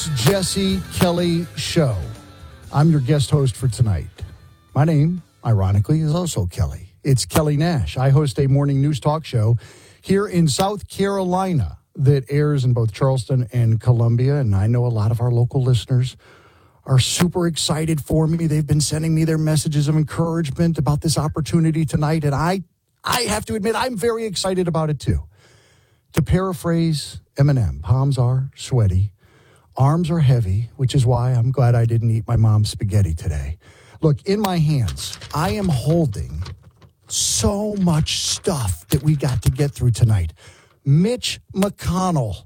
Jesse Kelly Show. I'm your guest host for tonight. My name, ironically, is also Kelly. It's Kelly Nash. I host a morning news talk show here in South Carolina that airs in both Charleston and Columbia, and I know a lot of our local listeners are super excited for me. They've been sending me their messages of encouragement about this opportunity tonight, and I have to admit I'm very excited about it too. To paraphrase Eminem, palms are sweaty, arms are heavy, which is why I'm glad I didn't eat my mom's spaghetti today. Look, in my hands, I am holding so much stuff that we got to get through tonight. Mitch McConnell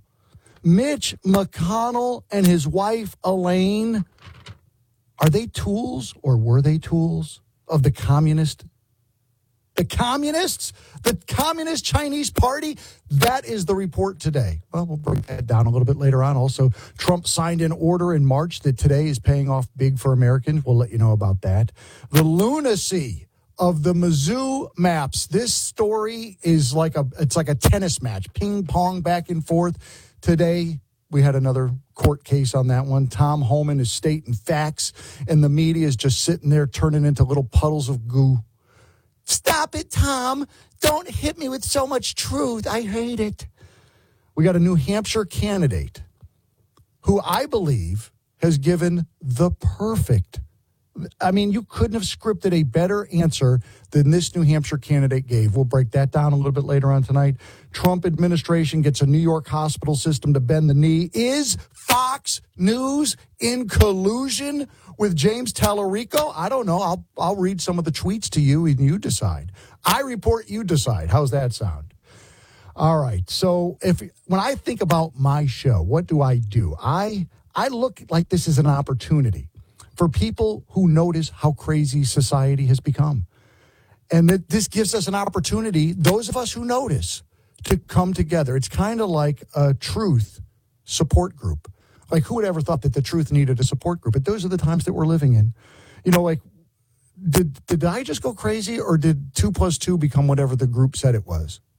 and his wife, Elaine, are they tools or were they tools of the communists? The Communist Chinese Party? That is the report today. Well, we'll break that down a little bit later on. Also, Trump signed an order in March that today is paying off big for Americans. We'll let you know about that. The lunacy of the Mizzou maps. This story is like a tennis match, ping pong back and forth. Today, we had another court case on that one. Tom Homan is stating facts, and the media is just sitting there turning into little puddles of goo. Stop it, Tom. Don't hit me with so much truth. I hate it. We got a New Hampshire candidate who I believe has given the perfect, you couldn't have scripted a better answer than this New Hampshire candidate gave. We'll break that down a little bit later on tonight. Trump administration gets a New York hospital system to bend the knee. Is Fox News in collusion with James Tallarico? I don't know. I'll read some of the tweets to you and you decide. I report, you decide. How's that sound? All right. So when I think about my show, what do? I look like this is an opportunity for people who notice how crazy society has become. And that this gives us an opportunity, those of us who notice, to come together. It's kind of like a truth support group. Like, who would ever thought that the truth needed a support group? But those are the times that we're living in. Did I just go crazy, or did 2 + 2 become whatever the group said it was?